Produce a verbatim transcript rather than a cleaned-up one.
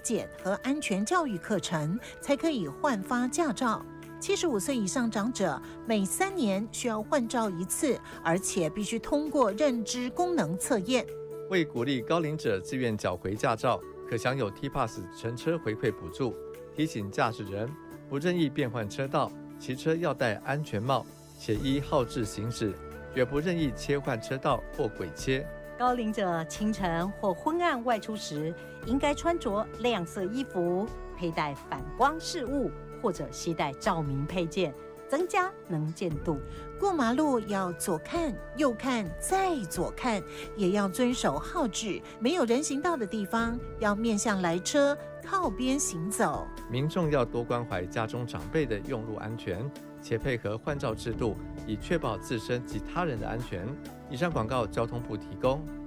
检和安全教育课程，才可以换发驾照。七十五岁以上长者每三年需要换照一次，而且必须通过认知功能测验。 为鼓励高龄者自愿缴回驾照，可享有 T Pass 乘车回馈补助。提醒驾驶人不任意变换车道，骑车要戴安全帽，且依号志行驶，绝不任意切换车道或轨切。 高龄者清晨或昏暗外出时，应该穿着亮色衣服，佩戴反光饰物，或者携带照明配件，增加能见度。 过马路要左看右看再左看，也要遵守号志。没有人行道的地方，要面向来车，靠边行走。 民众要多关怀家中长辈的用路安全，且配合换照制度，以确保自身及他人的安全。以上广告交通部提供。